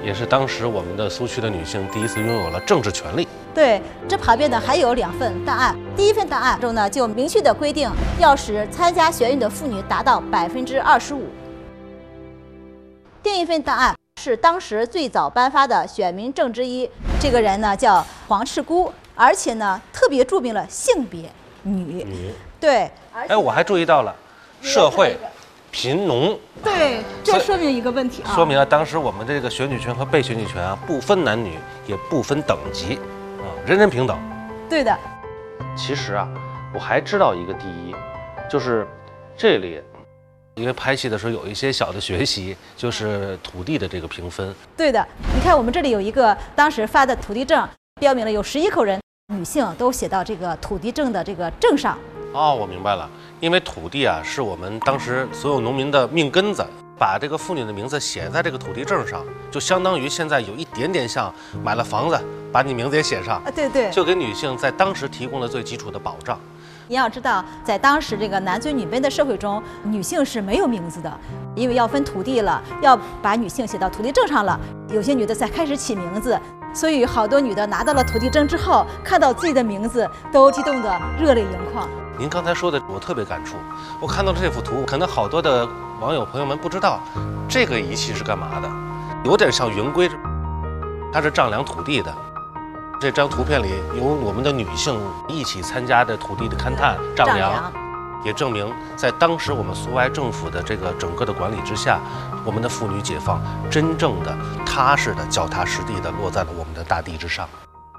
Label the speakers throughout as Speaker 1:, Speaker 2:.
Speaker 1: 也是当时我们的苏区的女性第一次拥有了政治权利。
Speaker 2: 对，这旁边呢还有2份档案。第一份档案中呢就明确的规定，要使参加选举的妇女达到25%。另一份档案是当时最早颁发的选民证之一，这个人呢叫黄赤姑，而且呢特别注明了性别女。对，
Speaker 1: 哎，我还注意到了，社会贫农。
Speaker 2: 对，这说明一个问题啊，
Speaker 1: 说明啊，当时我们这个选举权和被选举权啊，不分男女，也不分等级，啊，人人平等。
Speaker 2: 对的。
Speaker 1: 其实啊，我还知道一个第一，就是这里，因为拍戏的时候有一些小的学习，就是土地的这个评分。
Speaker 2: 对的，你看我们这里有一个当时发的土地证，标明了有11口人，女性都写到这个土地证的这个证上。
Speaker 1: 哦，我明白了，因为土地啊是我们当时所有农民的命根子，把这个妇女的名字写在这个土地证上，就相当于现在有一点点像买了房子，把你名字也写上。
Speaker 2: 对对，
Speaker 1: 就给女性在当时提供了最基础的保障。
Speaker 2: 你要知道，在当时这个男尊女卑的社会中，女性是没有名字的，因为要分土地了，要把女性写到土地证上了，有些女的才开始起名字。所以好多女的拿到了土地证之后，看到自己的名字都激动得热泪盈眶。
Speaker 1: 您刚才说的我特别感触，我看到这幅图，可能好多的网友朋友们不知道，这个仪器是干嘛的，有点像圆规，它是丈量土地的。这张图片里有我们的女性一起参加的土地的勘探丈量，也证明在当时我们苏维埃政府的这个整个的管理之下，我们的妇女解放真正的踏实的脚踏实地的落在了我们的大地之上。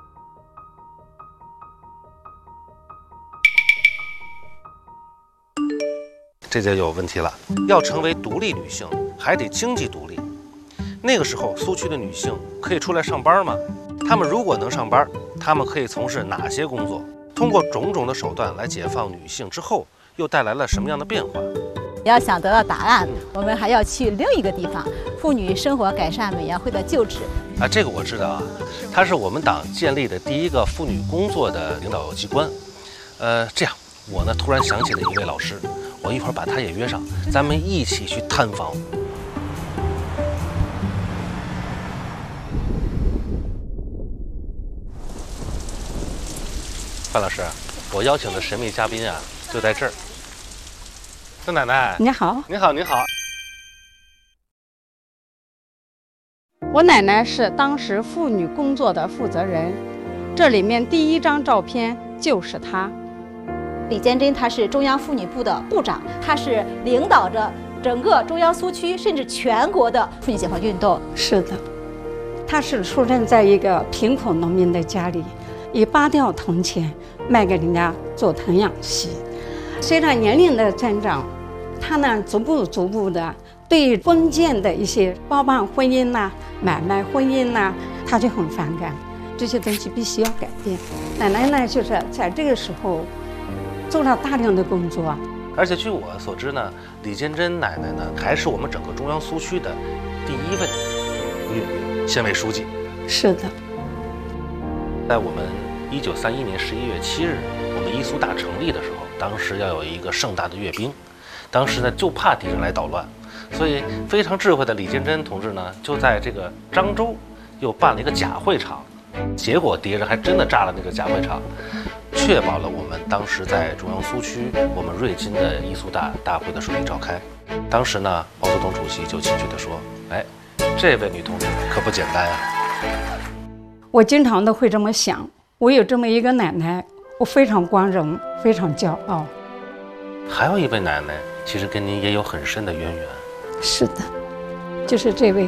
Speaker 1: 这就有问题了，要成为独立女性，还得经济独立。那个时候，苏区的女性可以出来上班吗？她们如果能上班，她们可以从事哪些工作？通过种种的手段来解放女性之后，又带来了什么样的变化？
Speaker 2: 要想得到答案，我们还要去另一个地方——妇女生活改善委员会的旧址。
Speaker 1: 啊，这个我知道啊，它是我们党建立的第一个妇女工作的领导机关。这样，我呢突然想起了一位老师，我一会儿把他也约上，咱们一起去探访。范老师，我邀请的神秘嘉宾啊，就在这儿。郑奶奶，
Speaker 3: 你好，
Speaker 1: 你好，你好。
Speaker 3: 我奶奶是当时妇女工作的负责人，这里面第一张照片就是她。
Speaker 2: 李建珍，她是中央妇女部的部长，她是领导着整个中央苏区甚至全国的妇女解放运动。
Speaker 3: 是的，她是出生在一个贫苦农民的家里，以8吊铜钱卖给人家做童养媳。随着年龄的增长，她呢逐步的对封建的一些包办婚姻呐、买卖婚姻呐，她就很反感，这些东西必须要改变。奶奶呢就是在这个时候做了大量的工作。
Speaker 1: 而且据我所知呢，李建珍奶奶呢还是我们整个中央苏区的第一位女县委书记。
Speaker 3: 是的，
Speaker 1: 在我们1931年11月7日，我们伊苏大成立的时候，当时要有一个盛大的阅兵，当时呢就怕敌人来捣乱，所以非常智慧的李建珍同志呢，就在这个漳州又办了一个假会场，结果敌人还真的炸了那个假会场，确保了我们当时在中央苏区我们瑞金的伊苏大会的顺利召开。当时呢，毛泽东主席就亲切地说：“哎，这位女同志可不简单呀。”
Speaker 3: 我经常都会这么想，我有这么一个奶奶，我非常光荣，非常骄傲。
Speaker 1: 还有一位奶奶，其实跟您也有很深的渊源。
Speaker 3: 是的，就是这位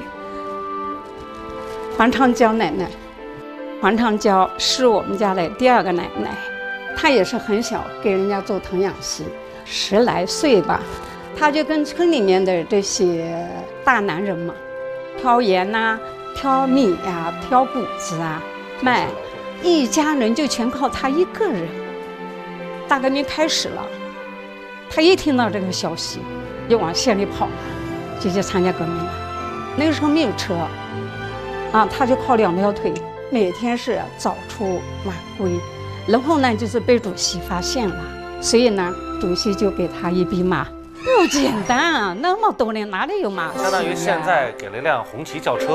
Speaker 3: 黄长娇奶奶。黄长娇是我们家的第2个奶奶，她也是很小给人家做童养媳，10来岁吧，她就跟村里面的这些大男人嘛，挑盐呐、挑米呀、挑谷子啊卖，一家人就全靠她一个人。大革命开始了，她一听到这个消息就往县里跑了，就去参加革命了。那个时候没有车啊，她就靠2条腿，每天是早出晚归。然后呢就是被主席发现了，所以呢主席就给她一匹马。不简单啊，那么多人哪里有马？
Speaker 1: 相当于现在给了一辆红旗轿车。